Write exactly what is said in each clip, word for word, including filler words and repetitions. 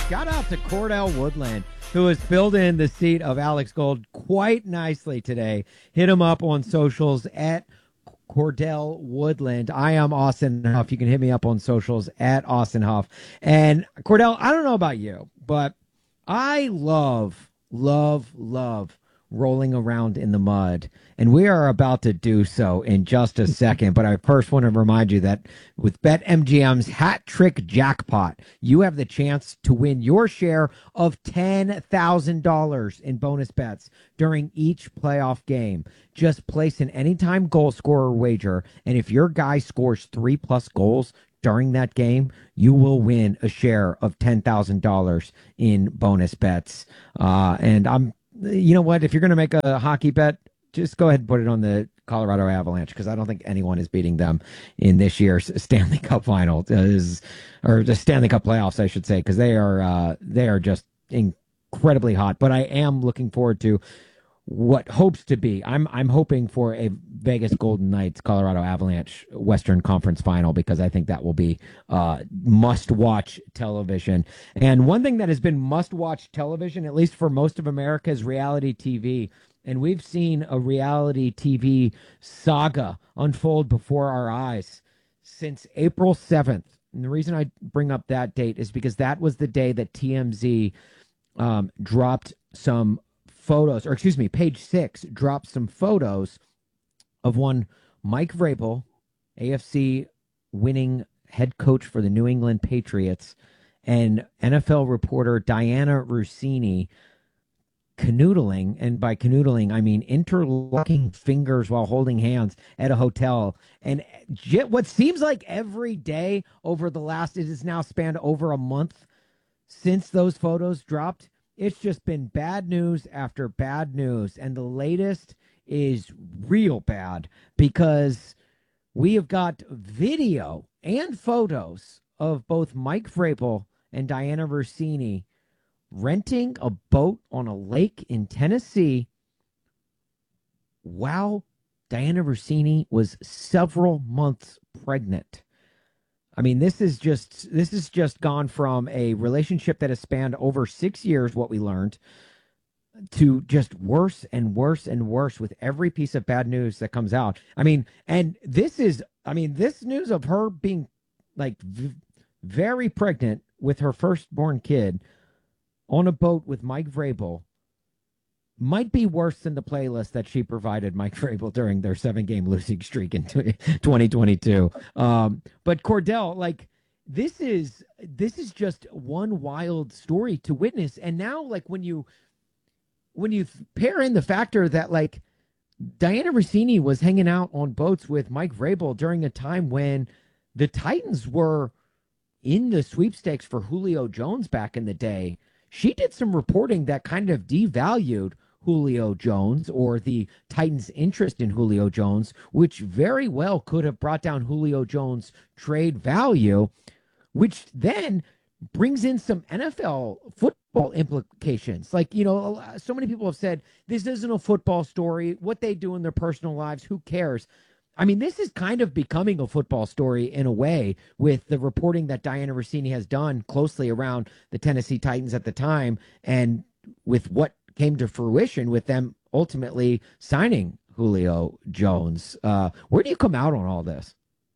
Shout out to Cordell Woodland, who has filled in the seat of Alex Gold quite nicely today. Hit him up on socials at Cordell Woodland. I am Austin Huff. You can hit me up on socials at Austin Huff. And Cordell, I don't know about you, but I love, love, love rolling around in the mud. And we are about to do so in just a second. But I first want to remind you that with BetMGM's Hat Trick Jackpot, you have the chance to win your share of ten thousand dollars in bonus bets during each playoff game. Just place an anytime goal scorer wager. And if your guy scores three plus goals during that game, you will win a share of ten thousand dollars in bonus bets. Uh, and I'm You know what? If you're going to make a hockey bet, just go ahead and put it on the Colorado Avalanche, because I don't think anyone is beating them in this year's Stanley Cup final, uh, is, or the Stanley Cup playoffs, I should say, because they are uh, they are just incredibly hot. But I am looking forward to what hopes to be. I'm I'm hoping for a Vegas Golden Knights Colorado Avalanche Western Conference final, because I think that will be uh, must watch television. And one thing that has been must watch television, at least for most of America, is reality T V. And we've seen a reality T V saga unfold before our eyes since April seventh. And the reason I bring up that date is because that was the day that T M Z um, dropped some photos, or excuse me, Page Six dropped some photos of one Mike Vrabel, A F C winning head coach for the New England Patriots, and N F L reporter Diana Russini canoodling, and by canoodling I mean interlocking fingers while holding hands at a hotel. And what seems like every day over the last, it has now spanned over a month since those photos dropped, it's just been bad news after bad news. And the latest is real bad, because we have got video and photos of both Mike Vrabel and Diana Russini renting a boat on a lake in Tennessee while Diana Russini was several months pregnant. I mean, this is just this is just gone from a relationship that has spanned over six years, what we learned, to just worse and worse and worse with every piece of bad news that comes out. I mean, and this is, I mean, this news of her being like v- very pregnant with her firstborn kid on a boat with Mike Vrabel might be worse than the playlist that she provided Mike Vrabel during their seven-game losing streak in twenty twenty-two. Um, but Cordell, like, this is this is just one wild story to witness. And now, like, when you when you pair in the factor that, like, Diana Russini was hanging out on boats with Mike Vrabel during a time when the Titans were in the sweepstakes for Julio Jones back in the day, she did some reporting that kind of devalued Julio Jones, or the Titans' interest in Julio Jones, which very well could have brought down Julio Jones' trade value, which then brings in some N F L football implications. Like, you know, so many people have said, this isn't a football story. What they do in their personal lives, who cares? I mean, this is kind of becoming a football story in a way, with the reporting that Diana Russini has done closely around the Tennessee Titans at the time, and with what came to fruition with them ultimately signing Julio Jones. Uh, where do you come out on all this?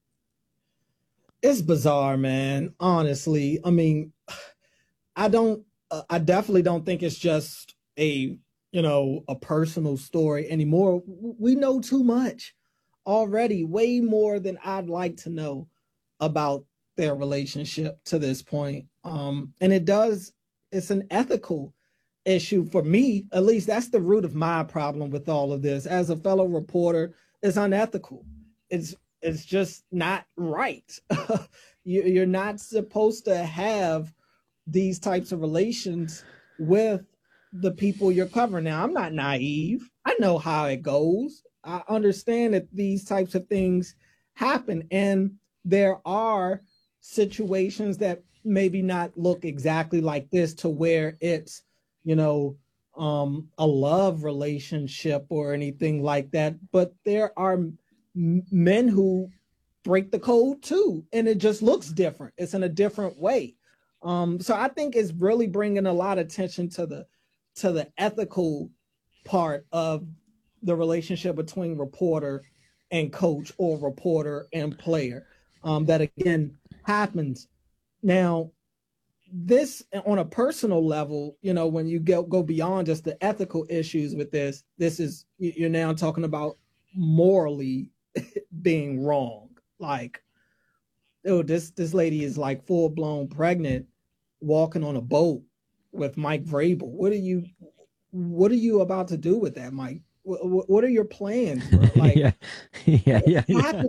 It's bizarre, man. Honestly, I mean, I don't, uh, I definitely don't think it's just a, you know, a personal story anymore. We know too much already, way more than I'd like to know about their relationship to this point. Um, and it does, it's an ethical issue for me. At least that's the root of my problem with all of this. As a fellow reporter, it's unethical. It's it's just not right. you, you're not supposed to have these types of relations with the people you're covering. Now, I'm not naive. I know how it goes. I understand that these types of things happen, and there are situations that maybe not look exactly like this, to where it's, you know, um, a love relationship or anything like that. But there are m- men who break the code too, and it just looks different. It's in a different way. Um, so I think it's really bringing a lot of attention to the to the ethical part of the relationship between reporter and coach or reporter and player. Um, that again happens now. This on a personal level, you know, when you go go beyond just the ethical issues with this, this is you're now talking about morally being wrong. Like, oh, this this lady is like full blown pregnant, walking on a boat with Mike Vrabel. What are you what are you about to do with that, Mike? What, what are your plans, bro? Like, yeah, yeah, yeah, yeah.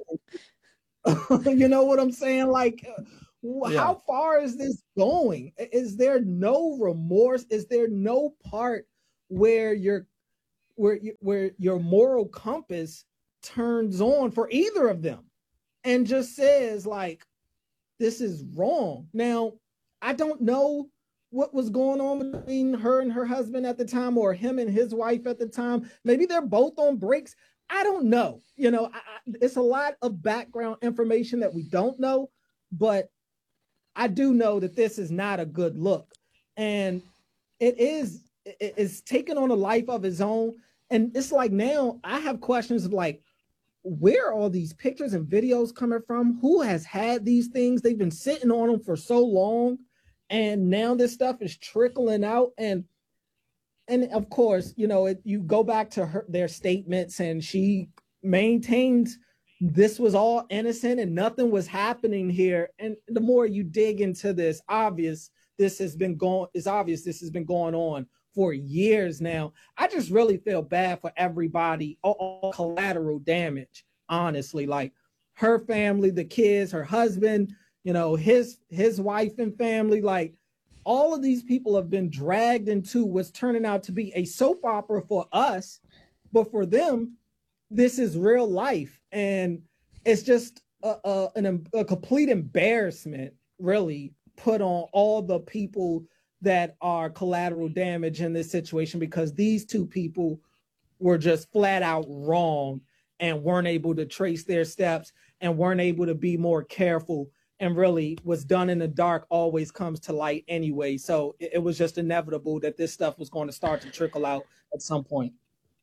you know what I'm saying? Like, Yeah. how far is this going? Is there no remorse? Is there no part where your where where your moral compass turns on for either of them and just says like, this is wrong? Now, I don't know what was going on between her and her husband at the time, or him and his wife at the time. Maybe they're both on breaks. I don't know. You know, I, I, it's a lot of background information that we don't know, but I do know that this is not a good look. And it is, it's taken on a life of its own. And it's like now I have questions of like, where are all these pictures and videos coming from? Who has had these things? They've been sitting on them for so long, and now this stuff is trickling out. And and of course, you know, it, you go back to her their statements, and she maintains this was all innocent and nothing was happening here. And the more you dig into this, obvious this has been going. It's obvious this has been going on for years now. I just really feel bad for everybody, all, all collateral damage, honestly. Like her family, the kids, her husband, you know, his his wife and family, like all of these people have been dragged into what's turning out to be a soap opera for us, but for them, this is real life. And it's just a, a, an, a complete embarrassment, really, put on all the people that are collateral damage in this situation, because these two people were just flat out wrong and weren't able to trace their steps and weren't able to be more careful. And really, what's done in the dark always comes to light anyway. So it, it was just inevitable that this stuff was going to start to trickle out at some point.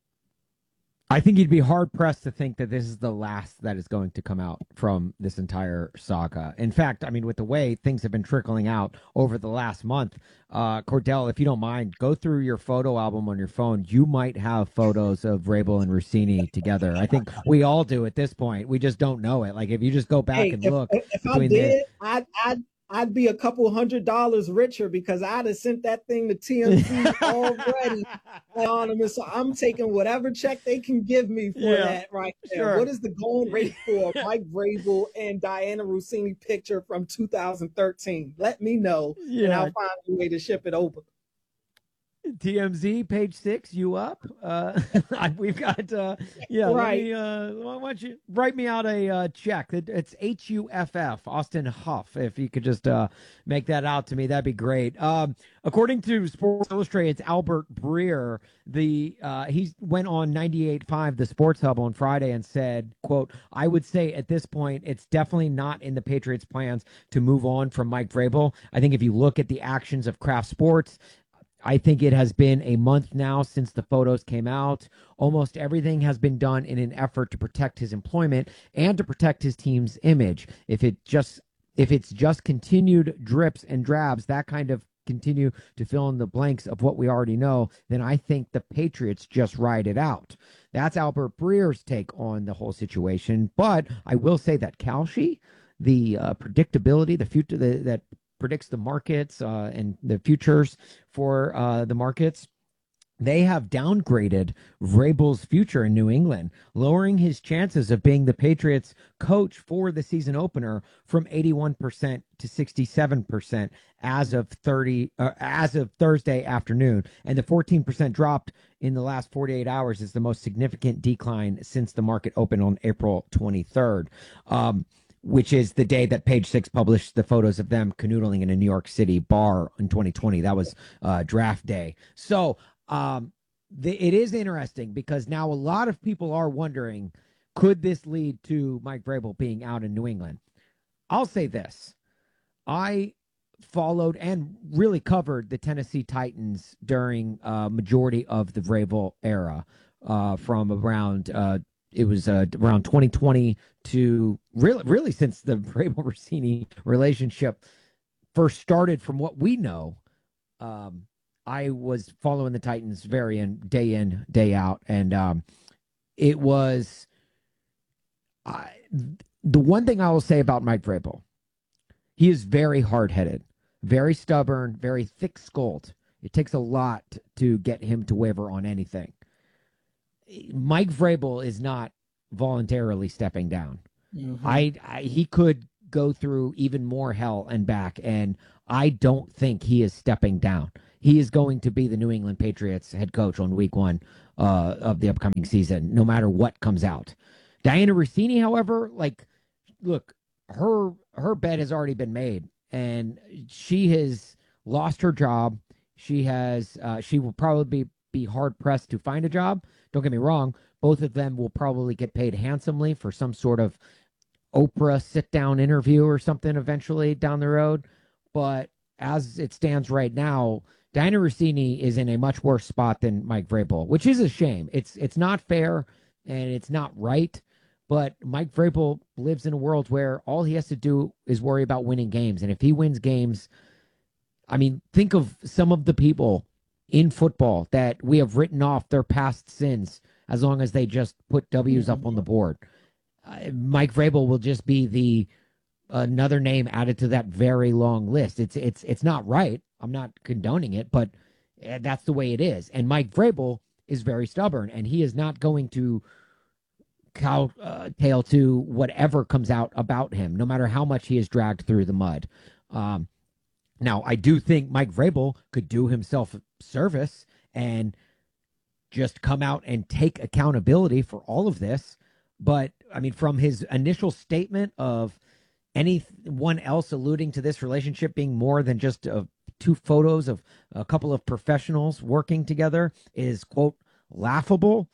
I think you'd be hard pressed to think that this is the last that is going to come out from this entire saga. In fact, I mean, with the way things have been trickling out over the last month, uh, Cordell, if you don't mind, go through your photo album on your phone. You might have photos of Vrabel and Rossini together. I think we all do at this point. We just don't know it. Like if you just go back hey, and if, look, if I did, the... I'd, I'd I'd be a couple hundred dollars richer because I'd have sent that thing to T M Z already anonymous. So I'm taking whatever check they can give me for yeah, that right there. Sure. What is the going rate for Mike Vrabel and Dianna Russini picture from two thousand thirteen? Let me know, yeah. and I'll find a way to ship it over. T M Z page six, you up? Uh, we've got uh, yeah. Right. Let me, uh, why don't you write me out a uh, check? It, it's H U F F, Austin Huff. If you could just uh, make that out to me, that'd be great. Um, according to Sports Illustrated's Albert Breer, the uh, he went on ninety-eight point five, the Sports Hub, on Friday and said, "quote I would say at this point, it's definitely not in the Patriots' plans to move on from Mike Vrabel. I think if you look at the actions of Kraft Sports." I think it has been a month now since the photos came out. Almost everything has been done in an effort to protect his employment and to protect his team's image. If it just if it's just continued drips and drabs, that kind of continue to fill in the blanks of what we already know, then I think the Patriots just ride it out. That's Albert Breer's take on the whole situation. But I will say that Kalshi, the uh, predictability, the future, the, that predicts the markets uh, and the futures for uh, the markets, they have downgraded Vrabel's future in New England, lowering his chances of being the Patriots coach for the season opener from eighty-one percent to sixty-seven percent as of thirty uh, as of Thursday afternoon. And the fourteen percent drop in the last forty-eight hours is the most significant decline since the market opened on April twenty-third. Um, which is the day that Page Six published the photos of them canoodling in a New York City bar in twenty twenty. That was uh, draft day. So um, the, it is interesting because now a lot of people are wondering, could this lead to Mike Vrabel being out in New England? I'll say this. I followed and really covered the Tennessee Titans during uh majority of the Vrabel era, uh from around uh it was uh, around twenty twenty to really really since the Vrabel Rossini relationship first started. From what we know, um I was following the Titans very in day in day out, and um it was I the one thing I will say about Mike Vrabel, he is very hard headed, very stubborn, very thick skulled. It takes a lot to get him to waver on anything. Mike Vrabel is not voluntarily stepping down. Mm-hmm. I, I he could go through even more hell and back, and I don't think he is stepping down. He is going to be the New England Patriots head coach on week one uh, of the upcoming season, no matter what comes out. Diana Rossini, however, like, look, her her bet has already been made, and she has lost her job. She has uh, she will probably be, be hard pressed to find a job. Don't get me wrong; both of them will probably get paid handsomely for some sort of Oprah sit down interview or something eventually down the road. But as it stands right now, Diana Rossini is in a much worse spot than Mike Vrabel, which is a shame. It's it's not fair and it's not right. But Mike Vrabel lives in a world where all he has to do is worry about winning games. And if he wins games, I mean, think of some of the people in football that we have written off their past sins as long as they just put W's mm-hmm. up on the board. Uh, Mike Vrabel will just be the another name added to that very long list. It's it's it's not right. I'm not condoning it, but that's the way it is. And Mike Vrabel is very stubborn, and he is not going to cow uh, tail to whatever comes out about him, no matter how much he is dragged through the mud. Um, now, I do think Mike Vrabel could do himself a service and just come out and take accountability for all of this. But, I mean, from his initial statement of anyone else alluding to this relationship being more than just uh, two photos of a couple of professionals working together is, quote, laughable.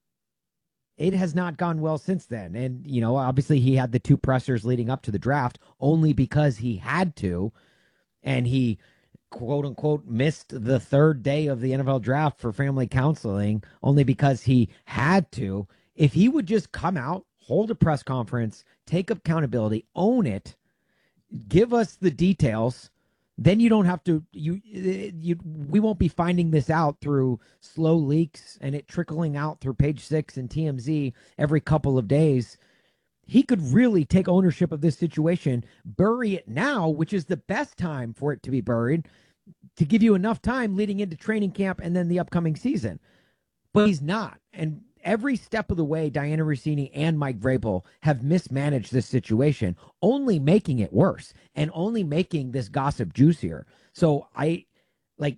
It has not gone well since then. And, you know, obviously he had the two pressers leading up to the draft only because he had to. And he, quote unquote, missed the third day of the N F L draft for family counseling only because he had to. If he would just come out, hold a press conference, take accountability, own it, give us the details, then you don't have to, you, you, we won't be finding this out through slow leaks and it trickling out through Page Six and T M Z every couple of days. He could really take ownership of this situation, bury it now, which is the best time for it to be buried, to give you enough time leading into training camp and then the upcoming season. But he's not. And every step of the way, Diana Rossini and Mike Vrabel have mismanaged this situation, only making it worse and only making this gossip juicier. So I, like,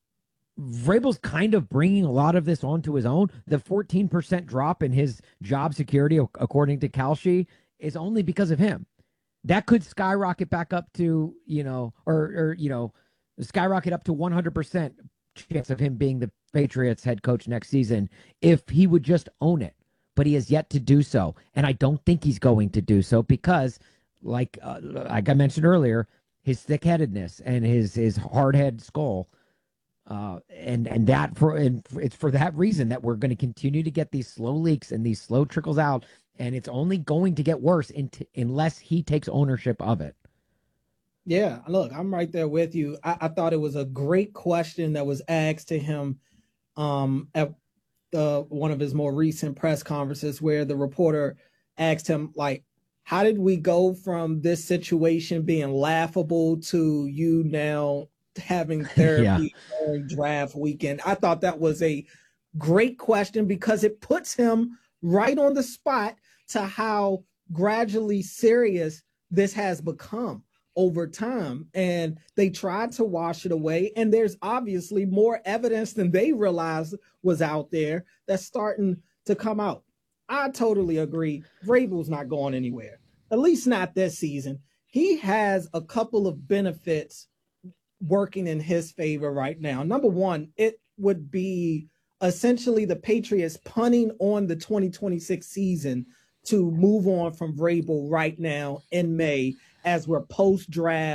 Vrabel's kind of bringing a lot of this onto his own. The fourteen percent drop in his job security, according to Kalshi, is only because of him. That could skyrocket back up to, you know, or, or you know, skyrocket up to one hundred percent chance of him being the Patriots head coach next season if he would just own it. But he has yet to do so. And I don't think he's going to do so because, like, uh, like I mentioned earlier, his thick-headedness and his, his hard-head skull. Uh, and and that for and it's for that reason that we're going to continue to get these slow leaks and these slow trickles out, and it's only going to get worse in t- unless he takes ownership of it. Yeah, look, I'm right there with you. I, I thought it was a great question that was asked to him um, at the one of his more recent press conferences, where the reporter asked him, like, how did we go from this situation being laughable to you now having therapy yeah. during draft weekend? I thought that was a great question because it puts him right on the spot to how gradually serious this has become over time. And they tried to wash it away. And there's obviously more evidence than they realized was out there that's starting to come out. I totally agree. Vrabel's not going anywhere, at least not this season. He has a couple of benefits working in his favor right now. Number one, it would be essentially the Patriots punting on the twenty twenty-six season to move on from Vrabel right now in May, as we're post-draft,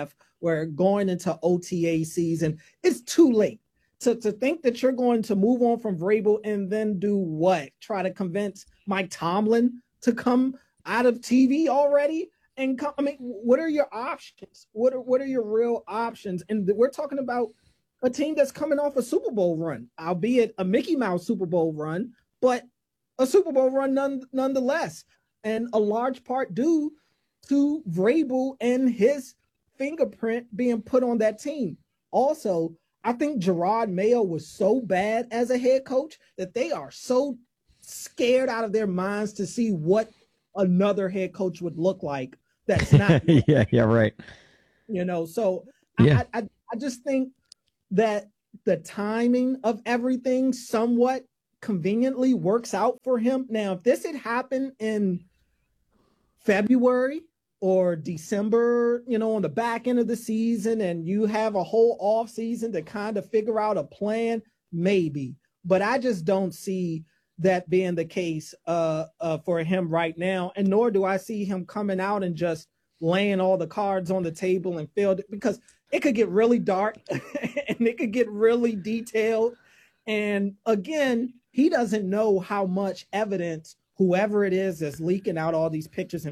we're going into O T A season. It's too late to, to think that you're going to move on from Vrabel and then do what? Try to convince Mike Tomlin to come out of T V already? And come, I mean, what are your options? What are, what are your real options? And we're talking about a team that's coming off a Super Bowl run, albeit a Mickey Mouse Super Bowl run, but a Super Bowl run none, nonetheless. And a large part due to Vrabel and his fingerprint being put on that team. Also, I think Gerard Mayo was so bad as a head coach that they are so scared out of their minds to see what another head coach would look like. That's not. yeah, yeah, right. You know, so yeah. I, I, I just think that the timing of everything somewhat conveniently works out for him. Now, if this had happened in February or December, you know, on the back end of the season, and you have a whole off season to kind of figure out a plan, maybe. But I just don't see that being the case uh, uh, for him right now. And nor do I see him coming out and just laying all the cards on the table and failed it, because it could get really dark and it could get really detailed. And again, he doesn't know how much evidence whoever it is that's leaking out all these pictures and